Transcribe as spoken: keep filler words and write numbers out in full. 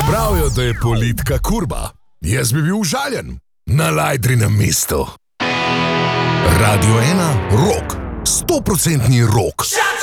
Pravijo, da je politika kurba. Jaz bi bil užaljen. Na Lajdrinem mestu. Radio ena, rock. Stoprocentni rock.